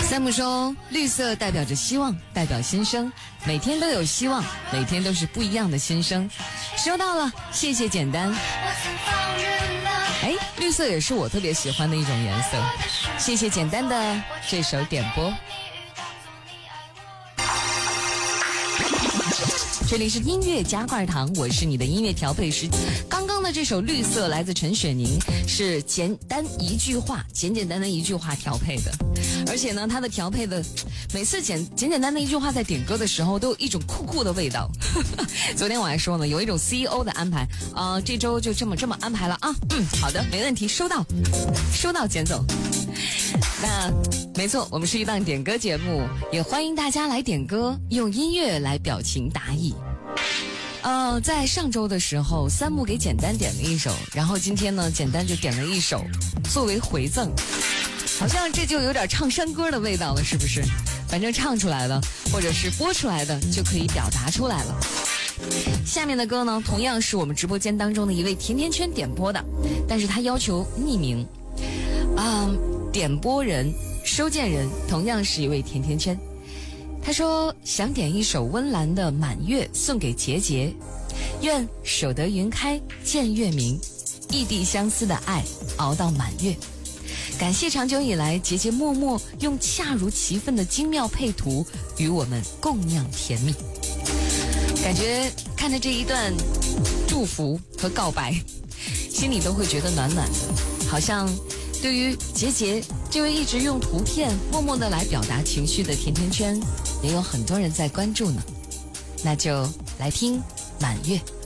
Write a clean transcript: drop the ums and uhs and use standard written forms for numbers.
山姆说，绿色代表着希望，代表新生，每天都有希望，每天都是不一样的新生。收到了，谢谢简单。绿色也是我特别喜欢的一种颜色，谢谢简单的这首点播。这里是音乐加块糖，我是你的音乐调配师。刚刚的这首绿色来自陈雪凝，是简单一句话，简单的一句话调配的，而且呢，它的调配的每次简单的一句话在点歌的时候都有一种酷酷的味道。昨天我还说呢，有一种 CEO 的安排，这周就这么安排了啊，好的，没问题，收到，简总。那没错，我们是一档点歌节目，也欢迎大家来点歌，用音乐来表情达意。在上周的时候，三木给简单点了一首，然后今天呢，简单就点了一首作为回赠，好像这就有点唱山歌的味道了，是不是？反正唱出来了，或者是播出来的，就可以表达出来了。下面的歌呢，同样是我们直播间当中的一位甜甜圈点播的，但是他要求匿名。点播人、收件人同样是一位甜甜圈。他说想点一首温岚的《满月》送给杰杰，愿守得云开见月明，异地相思的爱熬到满月。感谢长久以来杰杰默默用恰如其分的精妙配图与我们共酿甜蜜。感觉看着这一段祝福和告白，心里都会觉得暖暖的，好像对于杰杰这位一直用图片默默地来表达情绪的甜甜圈，也有很多人在关注呢。那就来听《满月》。